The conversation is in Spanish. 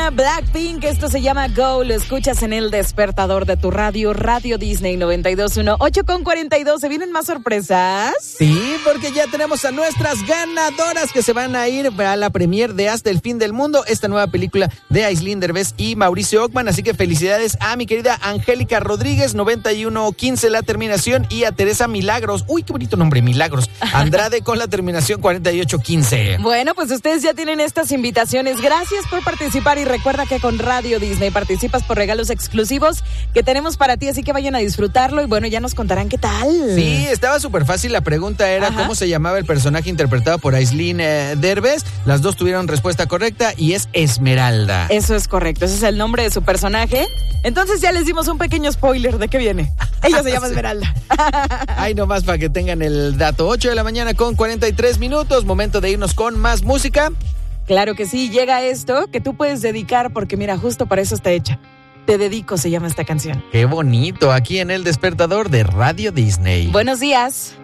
China, Blackpink, esto se llama Go, lo escuchas en el despertador de tu radio, Radio Disney 92.1, 8:42, ¿se vienen más sorpresas? Sí, porque ya tenemos a nuestras ganadoras que se van a ir a la premier de Hasta el Fin del Mundo, esta nueva película de Aislinn Derbez y Mauricio Ockman, así que felicidades a mi querida Angélica Rodríguez, 9115 la terminación, y a Teresa Milagros, uy, qué bonito nombre, Milagros, Andrade con la terminación 4815. Bueno, pues ustedes ya tienen estas invitaciones, gracias por participar y recuerda que con Radio Disney participas por regalos exclusivos que tenemos para ti, así que vayan a disfrutarlo y bueno, ya nos contarán qué tal. Sí, estaba súper fácil, la pregunta era cómo se llamaba el personaje interpretado por Aislinn Derbez, las dos tuvieron respuesta correcta y es Esmeralda. Eso es correcto, ese es el nombre de su personaje, entonces ya les dimos un pequeño spoiler de qué viene, ella se llama Esmeralda. Ay, nomás para que tengan el dato, 8 de la mañana con 43 minutos, momento de irnos con más música. Claro que sí, llega esto que tú puedes dedicar porque mira, justo para eso está hecha. Te dedico, se llama esta canción. Qué bonito, aquí en El Despertador de Radio Disney. Buenos días.